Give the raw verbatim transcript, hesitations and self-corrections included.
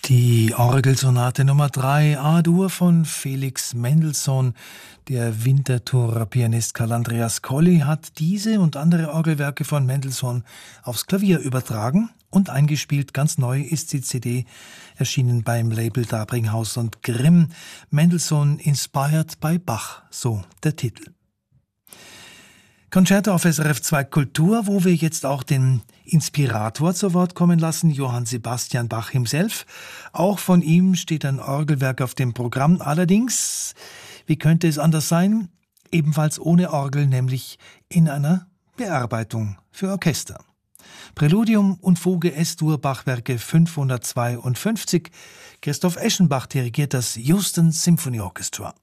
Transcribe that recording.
Die Orgelsonate Nummer drei A-Dur von Felix Mendelssohn. Der Winterthurer Pianist Karl Andreas Colli hat diese und andere Orgelwerke von Mendelssohn aufs Klavier übertragen und eingespielt. Ganz neu ist die C D, erschienen beim Label Dabringhaus und Grimm. Mendelssohn Inspired by Bach, so der Titel. Concerto auf S R F zwei Kultur, wo wir jetzt auch den Inspirator zu Wort kommen lassen, Johann Sebastian Bach himself. Auch von ihm steht ein Orgelwerk auf dem Programm. Allerdings, wie könnte es anders sein? Ebenfalls ohne Orgel, nämlich in einer Bearbeitung für Orchester. Präludium und Fuge S-Dur Bachwerke fünfhundertzweiundfünfzig. Christoph Eschenbach dirigiert das Houston Symphony Orchestra.